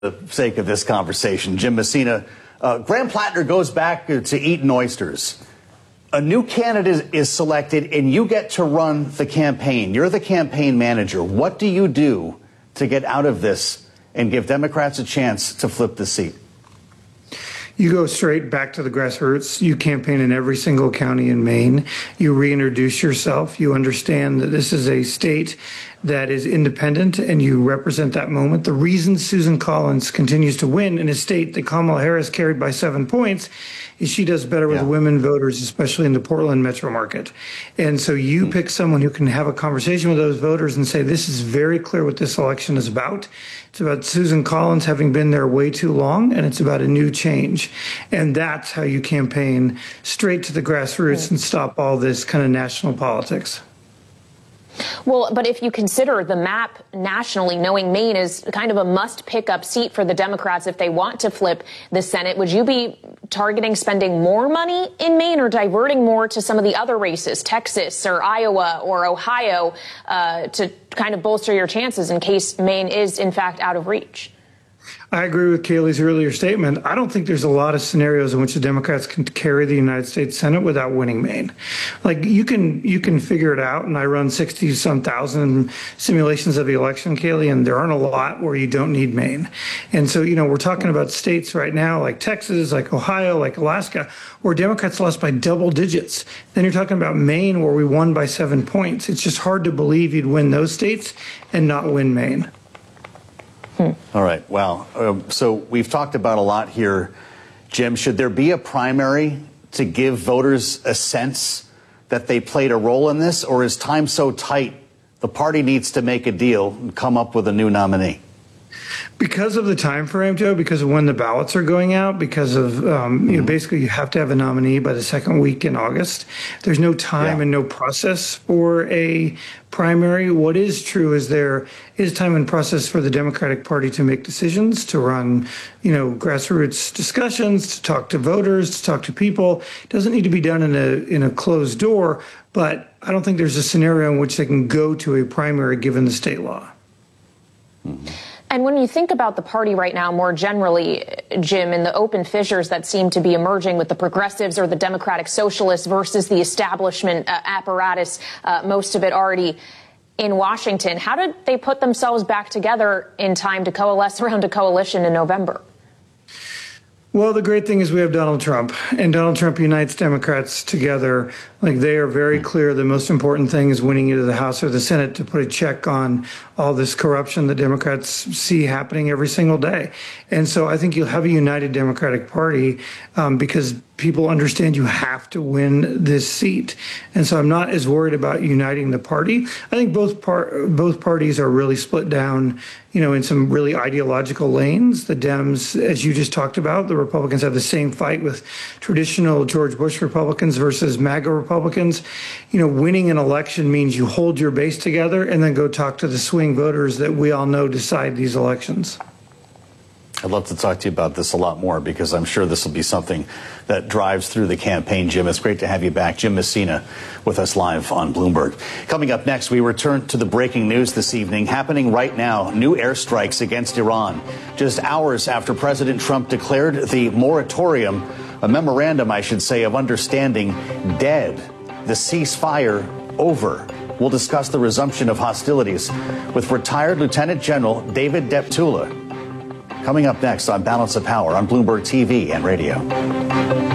the sake of this conversation, Jim Messina, Graham Plattner goes back to eating oysters. A new candidate is selected and you get to run the campaign. You're the campaign manager. What do you do to get out of this and give Democrats a chance to flip the seat? You go straight back to the grassroots. You campaign in every single county in Maine. You reintroduce yourself. You understand that this is a state that is independent and you represent that moment. The reason Susan Collins continues to win in a state that Kamala Harris carried by 7 points is she does better with women voters, especially in the Portland metro market. And so you pick someone who can have a conversation with those voters and say, this is very clear what this election is about. It's about Susan Collins having been there way too long, and it's about a new change. And that's how you campaign straight to the grassroots and stop all this kind of national politics. Well, but if you consider the map nationally, knowing Maine is kind of a must-pick-up seat for the Democrats if they want to flip the Senate, would you be targeting spending more money in Maine or diverting more to some of the other races, Texas or Iowa or Ohio, to kind of bolster your chances in case Maine is, in fact, out of reach? I agree with Kayleigh's earlier statement. I don't think there's a lot of scenarios in which the Democrats can carry the United States Senate without winning Maine. Like you can figure it out. And I run 60-some thousand simulations of the election, Kayleigh, and there aren't a lot where you don't need Maine. And so, we're talking about states right now like Texas, like Ohio, like Alaska, where Democrats lost by double digits. Then you're talking about Maine, where we won by 7 points. It's just hard to believe you'd win those states and not win Maine. All right. Well, so we've talked about a lot here. Jim, should there be a primary to give voters a sense that they played a role in this, or is time so tight the party needs to make a deal and come up with a new nominee? Because of the time frame, Joe, because of when the ballots are going out, because of, basically you have to have a nominee by the second week in August. There's no time and no process for a primary. What is true is there is time and process for the Democratic Party to make decisions, to run, grassroots discussions, to talk to voters, to talk to people. It doesn't need to be done in a closed door, but I don't think there's a scenario in which they can go to a primary given the state law. And when you think about the party right now, more generally, Jim, and the open fissures that seem to be emerging with the progressives or the Democratic Socialists versus the establishment apparatus, most of it already in Washington, how did they put themselves back together in time to coalesce around a coalition in November? Well, the great thing is we have Donald Trump, and Donald Trump unites Democrats together. Like, they are very clear the most important thing is winning either the House or the Senate to put a check on all this corruption that Democrats see happening every single day. And so I think you'll have a united Democratic Party because people understand you have to win this seat. And so I'm not as worried about uniting the party. I think both parties are really split down, in some really ideological lanes. The Dems, as you just talked about, the Republicans have the same fight with traditional George Bush Republicans versus MAGA Republicans. Winning an election means you hold your base together and then go talk to the swing voters that we all know decide these elections. I'd love to talk to you about this a lot more because I'm sure this will be something that drives through the campaign, Jim. It's great to have you back. Jim Messina with us live on Bloomberg. Coming up next, we return to the breaking news this evening happening right now. New airstrikes against Iran. Just hours after President Trump declared the moratorium, a memorandum, I should say, of understanding dead. The ceasefire over. We'll discuss the resumption of hostilities with retired Lieutenant General David Deptula. Coming up next on Balance of Power on Bloomberg TV and radio.